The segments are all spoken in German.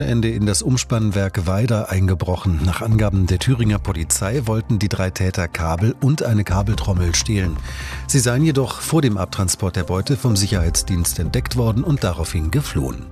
Ende in das Umspannwerk Weida eingebrochen. Nach Angaben der Thüringer Polizei wollten die 3 Täter Kabel und eine Kabeltrommel stehlen. Sie seien jedoch vor dem Abtransport der Beute vom Sicherheitsdienst entdeckt worden und daraufhin geflohen.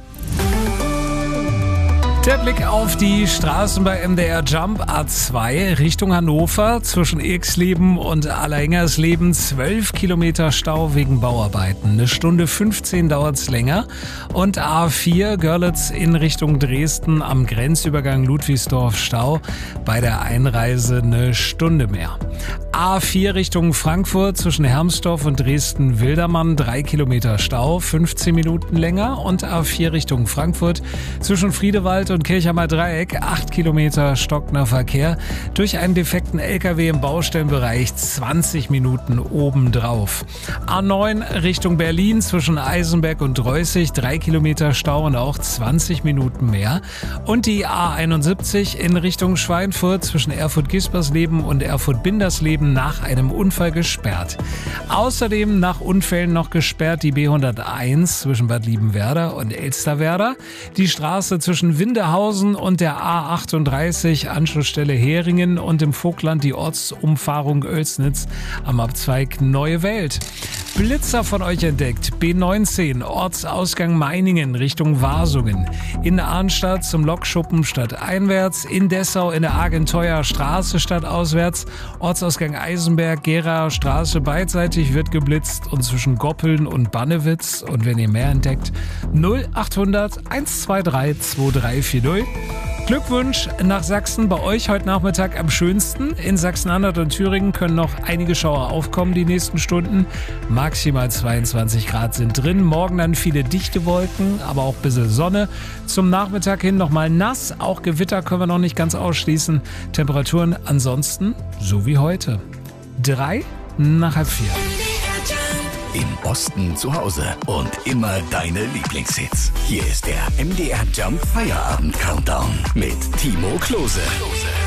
Der Blick auf die Straßen bei MDR Jump A2 Richtung Hannover zwischen Irxleben und Allerengersleben 12 Kilometer Stau wegen Bauarbeiten. 1 Stunde 15 dauert's länger. Und A4 Görlitz in Richtung Dresden am Grenzübergang Ludwigsdorf Stau. Bei der Einreise 1 Stunde mehr. A4 Richtung Frankfurt zwischen Hermsdorf und Dresden-Wildermann 3 Kilometer Stau, 15 Minuten länger. Und A4 Richtung Frankfurt zwischen Friedewald und Kirchheimer Dreieck 8 Kilometer stockender Verkehr. Durch einen defekten LKW im Baustellenbereich 20 Minuten obendrauf. A9 Richtung Berlin zwischen Eisenberg und Dreußig 3 Kilometer Stau und auch 20 Minuten mehr. Und die A71 in Richtung Schweinfurt zwischen Erfurt-Gispersleben und Erfurt-Bindersleben nach einem Unfall gesperrt. Außerdem nach Unfällen noch gesperrt die B101 zwischen Bad Liebenwerda und Elsterwerda, die Straße zwischen Windehausen und der A38 Anschlussstelle Heringen und im Vogtland die Ortsumfahrung Oelsnitz am Abzweig Neue Welt. Blitzer von euch entdeckt. B19 Ortsausgang Meiningen Richtung Wasungen. In Arnstadt zum Lokschuppen stadteinwärts. In Dessau in der Argenteuer Straße stadtauswärts. Ortsausgang Eisenberg, Gera Straße beidseitig wird geblitzt und zwischen Goppeln und Bannewitz. Und wenn ihr mehr entdeckt, 0800 123 2340. Glückwunsch nach Sachsen, bei euch heute Nachmittag am schönsten. In Sachsen-Anhalt und Thüringen können noch einige Schauer aufkommen die nächsten Stunden. Maximal 22 Grad sind drin. Morgen dann viele dichte Wolken, aber auch ein bisschen Sonne. Zum Nachmittag hin nochmal nass. Auch Gewitter können wir noch nicht ganz ausschließen. Temperaturen ansonsten so wie heute. 3 nach halb 4. Im Osten zu Hause und immer deine Lieblingshits. Hier ist der MDR Jump Feierabend Countdown mit Timo Klose.